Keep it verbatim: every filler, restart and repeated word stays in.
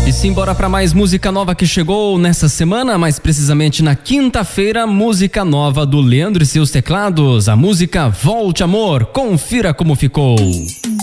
E simbora para mais música nova que chegou nessa semana, mais precisamente na quinta-feira, música nova do Leandro e seus teclados, a música Volte Amor, confira como ficou.